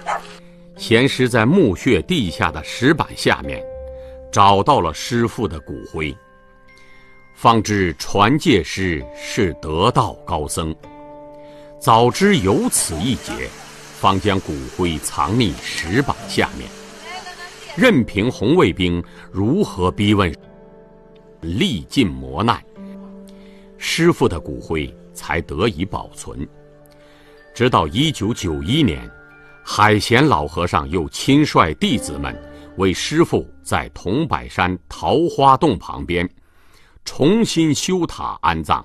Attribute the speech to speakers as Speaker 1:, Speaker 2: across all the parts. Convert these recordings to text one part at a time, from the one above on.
Speaker 1: 贤师在墓穴地下的石板下面找到了师父的骨灰，方知传戒师是得道高僧。早知有此一劫，方将骨灰藏匿石板下面，任凭红卫兵如何逼问，历尽磨难，师父的骨灰才得以保存。直到1991年，海贤老和尚又亲率弟子们为师父在桐柏山桃花洞旁边重新修塔安葬。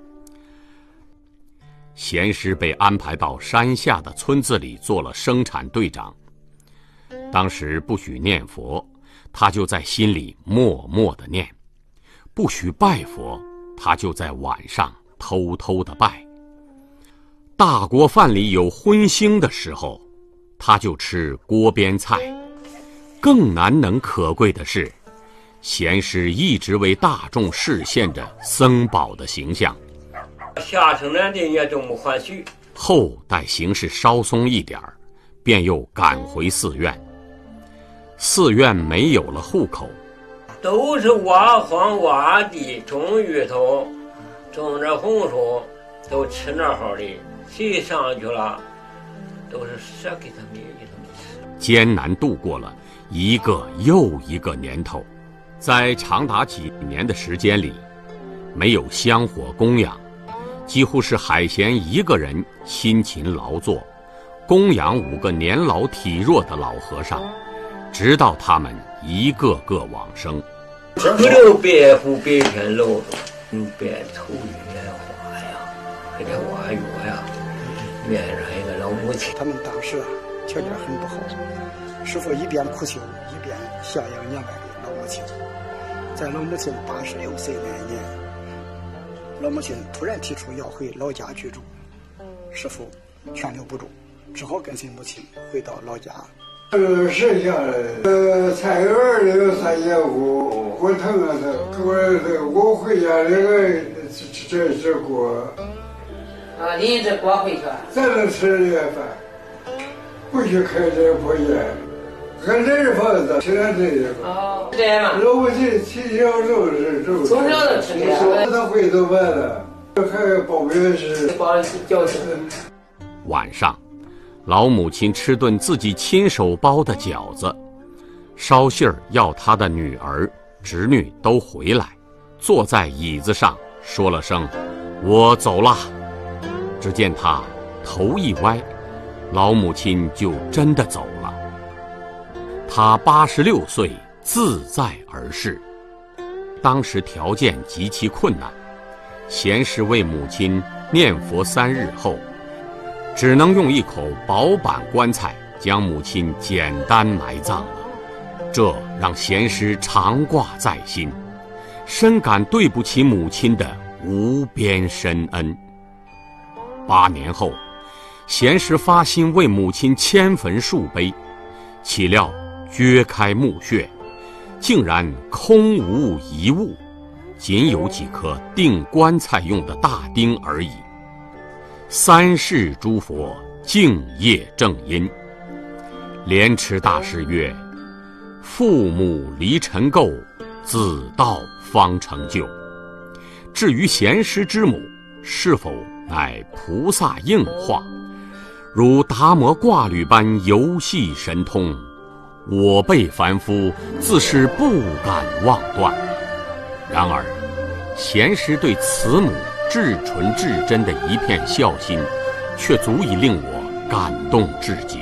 Speaker 1: 贤师被安排到山下的村子里做了生产队长。当时不许念佛，他就在心里默默地念；不许拜佛，他就在晚上偷偷地拜。大锅饭里有荤腥的时候，他就吃锅边菜。更难能可贵的是，贤师一直为大众示现着僧宝的形象。
Speaker 2: 下城南的也都没还许。
Speaker 1: 后待形势稍松一点，便又赶回寺院。寺院没有了户口，
Speaker 2: 都是挖荒挖地，种芋头，种着红薯，都吃那好的。谁上去了，都是舍给他们吃。
Speaker 1: 艰难度过了一个又一个年头，在长达几年的时间里，没有香火供养，几乎是海贤一个人辛勤劳作，供养5个年老体弱的老和尚，直到他们一个个往生。
Speaker 2: 不留白虎白天露着，白头月花呀，给这挖药呀，面上一个老母亲。
Speaker 3: 他们当时条件很不好，师父一边苦修，一边孝养年迈的老母亲。在老母亲86岁那年，老母亲突然提出要回老家居住，师父劝留不住，只好跟随母亲回到老家。
Speaker 4: 剩下的菜园里有3节骨，我疼啊疼！我回家这个这锅
Speaker 5: 啊，你这锅回去了？
Speaker 4: 咱能吃这个饭，不许开这破烟，俺这是房子吃点这个。
Speaker 5: 哦，这样嘛。
Speaker 4: 老母亲从小就是这，
Speaker 5: 从小就吃这个。
Speaker 4: 他回头完了，还包面是
Speaker 5: 包饺子。
Speaker 1: 晚上，老母亲吃顿自己亲手包的饺子，捎信儿要她的女儿、侄女都回来，坐在椅子上说了声“我走了”。只见她头一歪，老母亲就真的走了。她86岁，自在而逝。当时条件极其困难，贤师为母亲念佛3日后，只能用一口薄板棺材将母亲简单埋葬了。这让贤师常挂在心，深感对不起母亲的无边深恩。8年后，贤师发心为母亲迁坟树碑，岂料掘开墓穴，竟然空无一物，仅有几颗钉棺材用的大钉而已。3世诸佛敬业正因。莲池大师曰：父母离尘垢，子道方成就。至于贤师之母是否乃菩萨应化，如达摩挂履般游戏神通，我辈凡夫自是不敢妄断。然而贤师对慈母至纯至真的一片孝心，却足以令我感动至极。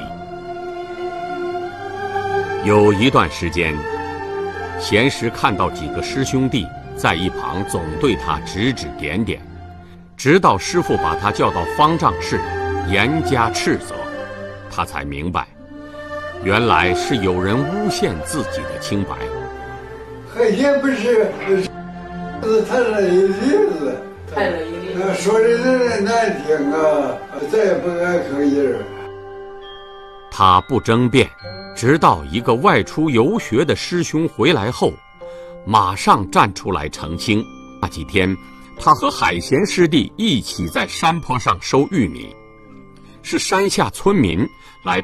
Speaker 1: 有一段时间，贤师看到几个师兄弟在一旁总对他指指点点，直到师父把他叫到方丈室严加斥责，他才明白，原来是有人诬陷自己的清白。
Speaker 4: 海贤不是谈了一例子，说的人难听啊，再也不敢吭音儿。
Speaker 1: 他不争辩，直到一个外出游学的师兄回来后，马上站出来澄清。那几天，他和海贤师弟一起在山坡上收玉米，是山下村民来